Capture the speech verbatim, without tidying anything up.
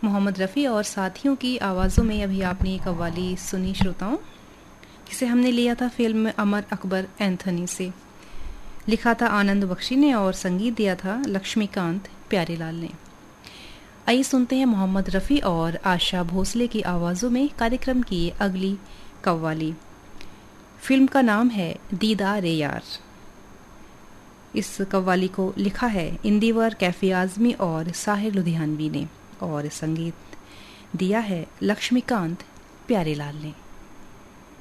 मोहम्मद रफ़ी और साथियों की आवाज़ों में अभी आपने ये कव्वाली सुनी श्रोताओं, जिसे हमने लिया था फिल्म अमर अकबर एंथनी से। लिखा था आनंद बख्शी ने और संगीत दिया था लक्ष्मीकांत प्यारेलाल ने। आइए सुनते हैं मोहम्मद रफ़ी और आशा भोसले की आवाज़ों में कार्यक्रम की अगली कव्वाली। फिल्म का नाम है दीदार ए यार। इस कव्वाली को लिखा है इंदिवर कैफी आज़मी और साहिर लुधियानवी ने और संगीत दिया है लक्ष्मीकांत प्यारेलाल ने।